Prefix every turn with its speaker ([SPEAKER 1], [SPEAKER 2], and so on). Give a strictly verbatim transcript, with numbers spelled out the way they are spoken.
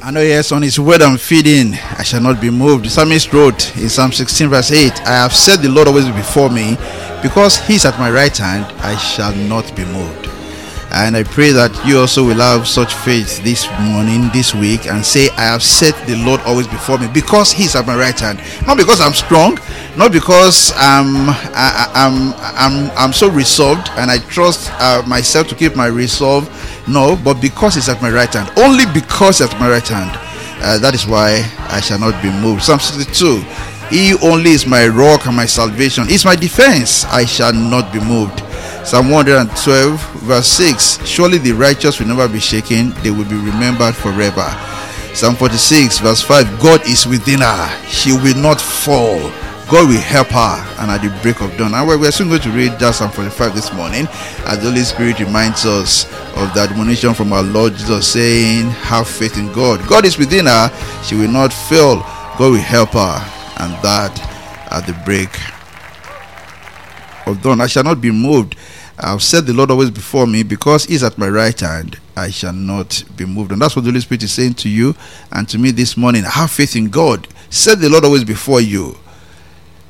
[SPEAKER 1] I know yes, on his word I'm feeding, I shall not be moved. The psalmist wrote in Psalm sixteen verse eight, I have set the Lord always before me, because he is at my right hand, I shall not be moved. And I pray that you also will have such faith this morning, this week, and say, I have set the Lord always before me, because he is at my right hand. Not because I'm strong, not because I'm I, I'm I'm I'm so resolved and I trust uh, myself to keep my resolve. No, but because he's at my right hand. Only because he's at my right hand. Uh, that is why I shall not be moved. Psalm sixty-two. He only is my rock and my salvation. He is my defense. I shall not be moved. Psalm one hundred twelve verse six. Surely the righteous will never be shaken. They will be remembered forever. Psalm forty-six verse five. God is within her. She will not fall. God will help her, and at the break of dawn. And we're soon going to read that Psalm forty-five this morning, as the Holy Spirit reminds us of the admonition from our Lord Jesus, saying, have faith in God. God is within her. She will not fail. God will help her, and that at the break of dawn. I shall not be moved. I've set the Lord always before me, because he is at my right hand, I shall not be moved. And that's what the Holy Spirit is saying to you and to me this morning. Have faith in God. Set the Lord always before you.